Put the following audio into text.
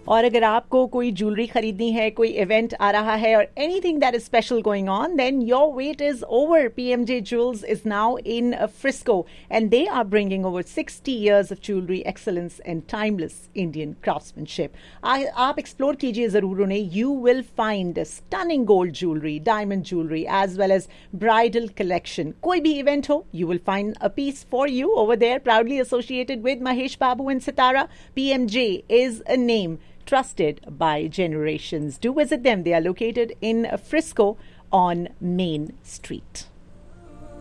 और अगर आपको कोई ज्वेलरी खरीदनी है, कोई इवेंट आ रहा है और anything that is special going on, then your weight is over. PMJ Jewels is now in Frisco and they are bringing over 60 years of jewelry excellence and timeless Indian craftsmanship. आप explore कीजिए ज़रूर उन्हें. You will find stunning gold jewelry, diamond jewelry as well as bridal collection. कोई भी event हो, you will find a piece for you over there, proudly associated with Mahesh Babu and Sitara. PMJ is a name trusted by generations. Do visit them. They are located in Frisco on Main Street.